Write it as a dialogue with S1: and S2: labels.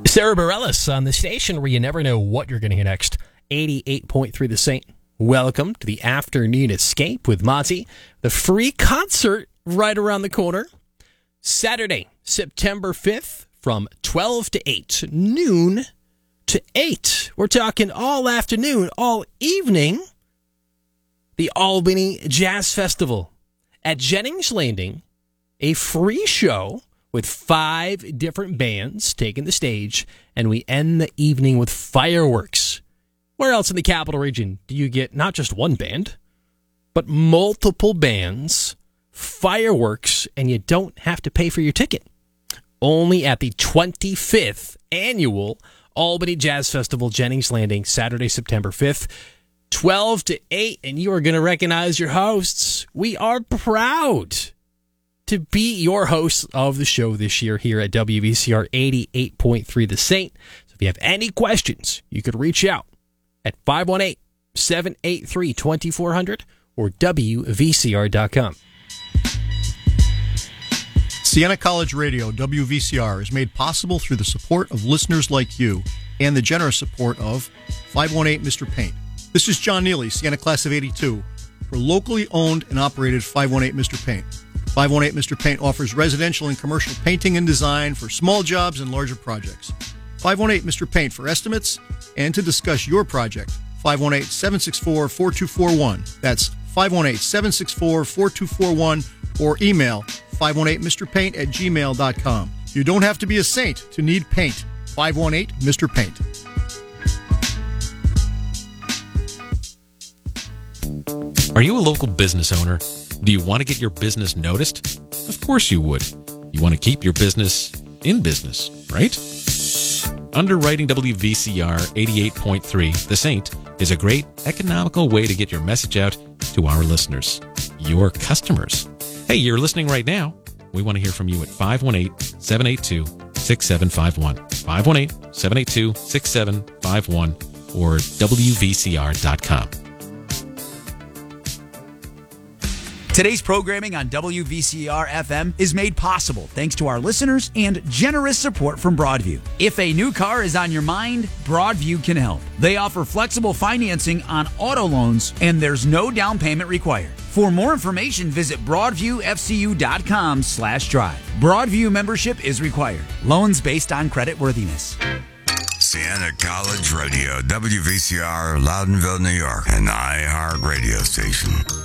S1: Sarah Bareilles on the station where you never know what you're going to hear next. 88.3 The Saint. Welcome to the Afternoon Escape with Monty. The free concert right around the corner. Saturday, September 5th from 12 to 8. Noon to 8. We're talking all afternoon, all evening. The Albany Jazz Festival at Jennings Landing. A free show with 5 different bands taking the stage, and we end the evening with fireworks. Where else in the capital region do you get not just one band, but multiple bands, fireworks, and you don't have to pay for your ticket? Only at the 25th Annual Albany Jazz Festival, Jennings Landing, Saturday, September 5th, 12 to 8, and you are going to recognize your hosts. We are proud to be your hosts of the show this year here at WVCR 88.3 The Saint. So if you have any questions, you could reach out at 518-783-2400 or WVCR.com.
S2: Siena College Radio, WVCR, is made possible through the support of listeners like you and the generous support of 518 Mr. Paint. This is John Neely, Siena Class of 82, for locally owned and operated 518 Mr. Paint. 518 Mr. Paint offers residential and commercial painting and design for small jobs and larger projects. 518 Mr. Paint for estimates and to discuss your project. 518-764-4241. That's 518-764-4241 or email 518mrpaint@gmail.com. You don't have to be a saint to need paint. 518 Mr. Paint.
S3: Are you a local business owner? Do you want to get your business noticed? Of course you would. You want to keep your business in business, right? Underwriting WVCR 88.3, The Saint, is a great economical way to get your message out to our listeners, your customers. Hey, you're listening right now. We want to hear from you at 518-782-6751. 518-782-6751 or WVCR.com.
S4: Today's programming on WVCR-FM is made possible thanks to our listeners and generous support from Broadview. If a new car is on your mind, Broadview can help. They offer flexible financing on auto loans, and there's no down payment required. For more information, visit BroadviewFCU.com/drive. Broadview membership is required. Loans based on creditworthiness.
S5: Siena College Radio, WVCR, Loudonville, New York, an iHeart radio station.